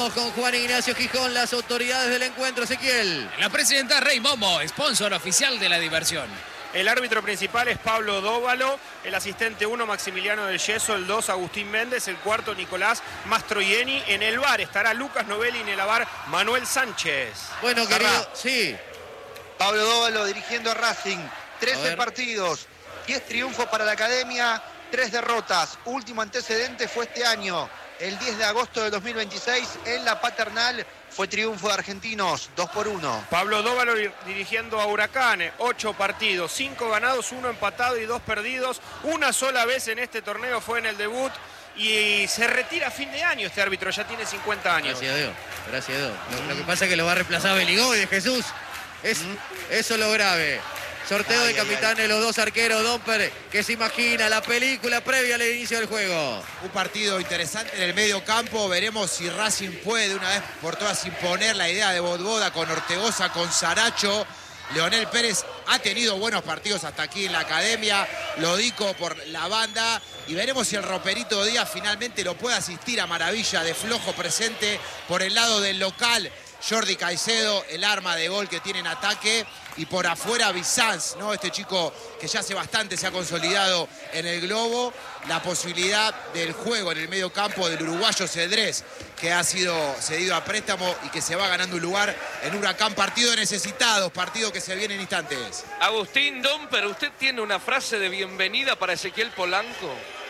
Con Juan Ignacio Gijón, las autoridades del encuentro, Ezequiel. La presidenta Rey Momo, sponsor oficial de la diversión. El árbitro principal es Pablo Dóvalo, el asistente 1 Maximiliano del Yeso, el 2 Agustín Méndez, el cuarto Nicolás Mastroianni. En el VAR estará Lucas Novelli, en el VAR Manuel Sánchez. Bueno, querido, sí. Pablo Dóvalo dirigiendo a Racing, 13 partidos, 10 triunfos para la academia, 3 derrotas. Último antecedente fue este año, el 10 de agosto de 2026, en la Paternal. Fue triunfo de Argentinos, 2-1. Pablo Dóvalo dirigiendo a Huracán, 8 partidos, 5 ganados, 1 empatado y 2 perdidos. Una sola vez en este torneo fue en el debut y se retira a fin de año este árbitro, ya tiene 50 años. Gracias a Dios, gracias a Dios. Lo que pasa es que lo va a reemplazar Beligó y de Jesús. Eso es lo grave. Sorteo de capitanes, los dos arqueros, Domper, que se imagina la película previa al inicio del juego. Un partido interesante en el medio campo. Veremos si Racing puede de una vez por todas imponer la idea de Bodboda con Ortegoza, con Saracho. Leonel Pérez ha tenido buenos partidos hasta aquí en la academia. Lodico por la banda. Y veremos si el Roperito Díaz finalmente lo puede asistir a Maravilla de flojo presente por el lado del local. Jordi Caicedo, el arma de gol que tiene en ataque. Y por afuera Bizanz, ¿no? Este chico que ya hace bastante se ha consolidado en el globo. La posibilidad del juego en el medio campo del uruguayo Cedrés, que ha sido cedido a préstamo y que se va ganando un lugar en Huracán. Partido de necesitados, partido que se viene en instantes. Agustín Domper, ¿usted tiene una frase de bienvenida para Ezequiel Polanco?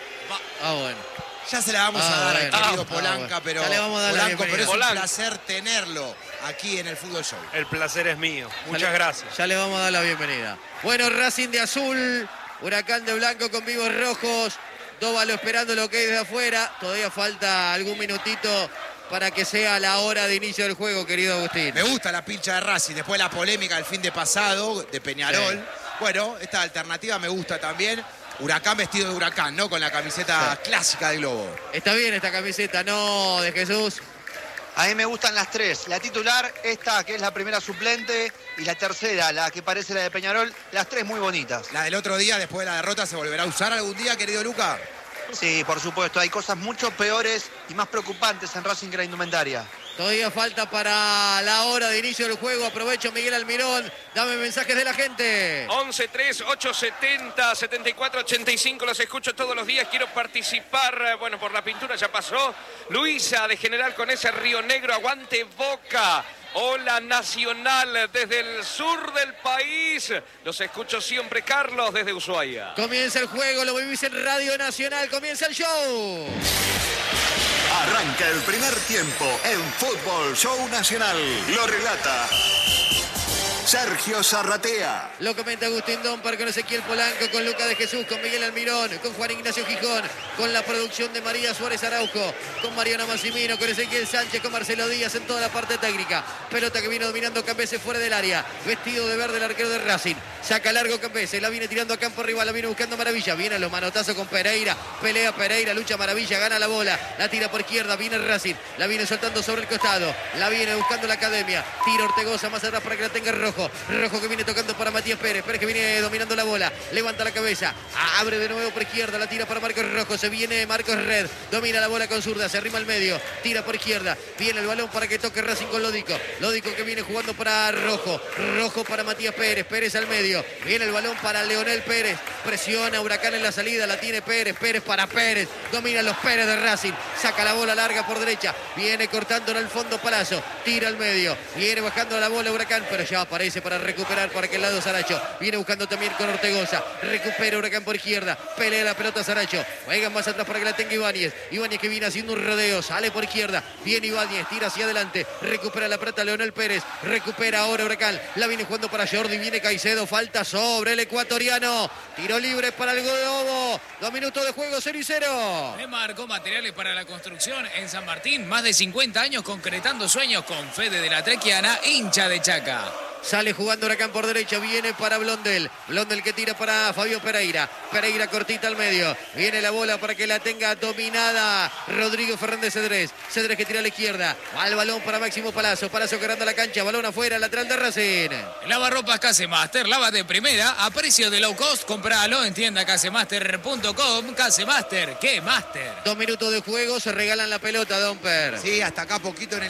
Bueno. Ya se la vamos a dar al querido Polanca, pero, ya le vamos a dar Polanco, pero es un Polanco. placer tenerlo aquí en el Fútbol Show. El placer es mío. Muchas gracias. Ya le vamos a dar la bienvenida. Bueno, Racing de azul, Huracán de blanco con vivos rojos. Dóvalo esperando lo que es de afuera. Todavía falta algún minutito para que sea la hora de inicio del juego, querido Agustín. Me gusta la pincha de Racing, después de la polémica del fin de pasado, de Peñarol. Sí. Bueno, esta alternativa me gusta también. Huracán vestido de Huracán, ¿no? Con la camiseta clásica del Globo. Está bien esta camiseta, ¿no? De Jesús. A mí me gustan las tres. La titular, esta que es la primera suplente, y la tercera, la que parece la de Peñarol. Las tres muy bonitas. La del otro día, después de la derrota, ¿se volverá a usar algún día, querido Luca? Sí, por supuesto. Hay cosas mucho peores y más preocupantes en Racing que la indumentaria. Todavía falta para la hora de inicio del juego. Aprovecho, Miguel Almirón. Dame mensajes de la gente. 11-3-870-74-85. Los escucho todos los días. Quiero participar. Bueno, por la pintura ya pasó. Luisa de General con ese Río Negro. Aguante Boca. Hola Nacional desde el sur del país. Los escucho siempre, Carlos, desde Ushuaia. Comienza el juego, lo vivís en Radio Nacional. Comienza el show. Arranca el primer tiempo en Fútbol Show Nacional. Lo relata Sergio Zarratea. Lo comenta Agustín Domper con Ezequiel Polanco, con Lucas de Jesús, con Miguel Almirón, con Juan Ignacio Gijón, con la producción de María Suárez Araujo, con Mariano Massimino, con Ezequiel Sánchez, con Marcelo Díaz en toda la parte técnica. Pelota que viene dominando Campese fuera del área. Vestido de verde el arquero de Racing. Saca largo Campese, la viene tirando a campo rival, la viene buscando Maravilla. Viene a los manotazos con Pereira. Pelea Pereira, lucha Maravilla, gana la bola. La tira por izquierda, viene Racing. La viene soltando sobre el costado. La viene buscando la academia. Tira Ortegoza más atrás para que la tenga Rojo. Rojo que viene tocando para Matías Pérez. Pérez que viene dominando la bola. Levanta la cabeza. Abre de nuevo por izquierda. La tira para Marcos Rojo. Se viene Marcos Red. Domina la bola con zurda. Se arrima al medio. Tira por izquierda. Viene el balón para que toque Racing con Lodico. Lodico que viene jugando para Rojo. Rojo para Matías Pérez. Pérez al medio. Viene el balón para Leonel Pérez. Presiona Huracán en la salida. La tiene Pérez. Pérez para Pérez. Domina los Pérez de Racing. Saca la bola larga por derecha. Viene cortándola al fondo Palazzo. Tira al medio. Viene bajando la bola Huracán. Pero ya aparece para recuperar para aquel lado Saracho. Viene buscando también con Ortegoza. Recupera Huracán por izquierda. Pelea la pelota Saracho. Juegan más atrás para que la tenga Ibáñez. Ibáñez que viene haciendo un rodeo. Sale por izquierda. Viene Ibáñez. Tira hacia adelante. Recupera la pelota Leonel Pérez. Recupera ahora Huracán. La viene jugando para Jordi. Viene Caicedo. Falta sobre el ecuatoriano. Tiro libre para el Globo. 2 minutos de juego, 0-0. Marcó materiales para la construcción en San Martín. Más de 50 años concretando sueños con Fede de la Trequiana, hincha de Chaca. Sale jugando Huracán por derecha. Viene para Blondel. Blondel que tira para Fabio Pereira. Pereira cortita al medio. Viene la bola para que la tenga dominada Rodrigo Fernández Cedrés. Cedrés que tira a la izquierda. Va el balón para Máximo Palazzo. Palazzo cargando la cancha. Balón afuera. Lateral de Racing. Lavarropas Casemaster. Lava de primera a precio de low cost. Compralo en tienda casemaster.com. Casemaster. ¿Qué master? 2 minutos de juego. Se regalan la pelota, Domper. Sí, hasta acá poquito en el